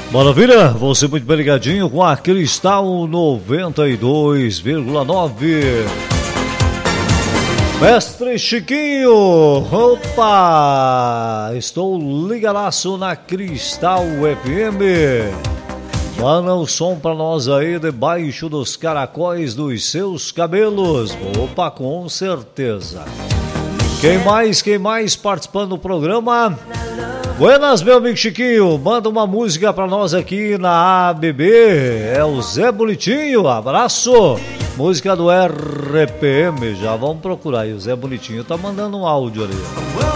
Maravilha, você muito bem ligadinho com a Cristal 92,9. Mestre Chiquinho, opa, estou ligadaço na Cristal FM. Manda o som pra nós aí debaixo dos caracóis dos seus cabelos. Opa, com certeza. Quem mais participando do programa? Buenas, meu amigo Chiquinho, manda uma música pra nós aqui na ABB, é o Zé Bonitinho, abraço, música do RPM, já vamos procurar aí, o Zé Bonitinho tá mandando um áudio ali.